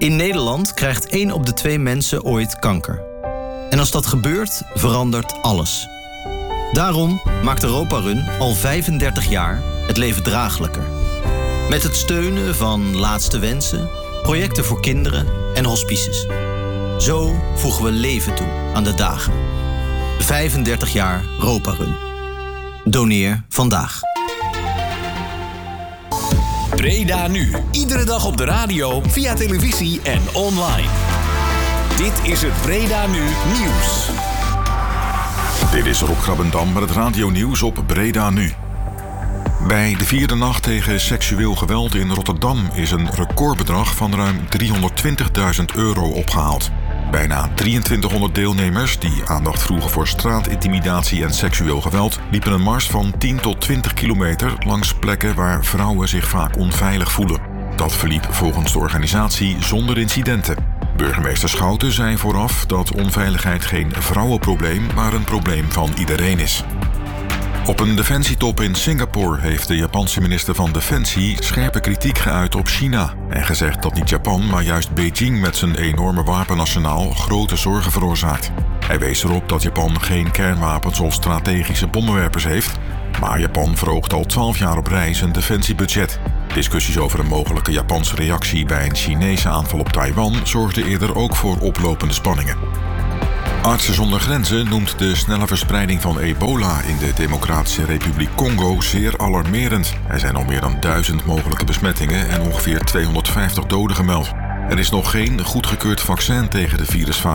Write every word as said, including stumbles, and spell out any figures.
In Nederland krijgt één op de twee mensen ooit kanker. En als dat gebeurt, verandert alles. Daarom maakt Europa Run al vijfendertig jaar het leven draaglijker. Met het steunen van Laatste Wensen, projecten voor kinderen en hospices. Zo voegen we leven toe aan de dagen. vijfendertig jaar Europa Run. Doneer vandaag. Breda Nu. Iedere dag op de radio, via televisie en online. Dit is het Breda Nu Nieuws. Dit is Rob Grabbendam met het radionieuws op Breda Nu. Bij de vierde nacht tegen seksueel geweld in Rotterdam is een recordbedrag van ruim driehonderdtwintigduizend euro opgehaald. Bijna drieëntwintighonderd deelnemers die aandacht vroegen voor straatintimidatie en seksueel geweld liepen een mars van tien tot twintig kilometer langs plekken waar vrouwen zich vaak onveilig voelen. Dat verliep volgens de organisatie zonder incidenten. Burgemeester Schouten zei vooraf dat onveiligheid geen vrouwenprobleem, maar een probleem van iedereen is. Op een defensietop in Singapore heeft de Japanse minister van Defensie scherpe kritiek geuit op China en gezegd dat niet Japan, maar juist Beijing met zijn enorme wapenarsenaal grote zorgen veroorzaakt. Hij wees erop dat Japan geen kernwapens of strategische bommenwerpers heeft, maar Japan verhoogt al twaalf jaar op rij zijn defensiebudget. Discussies over een mogelijke Japanse reactie bij een Chinese aanval op Taiwan zorgden eerder ook voor oplopende spanningen. Artsen zonder Grenzen noemt de snelle verspreiding van ebola in de Democratische Republiek Congo zeer alarmerend. Er zijn al meer dan duizend mogelijke besmettingen en ongeveer tweehonderdvijftig doden gemeld. Er is nog geen goedgekeurd vaccin tegen de virusfase.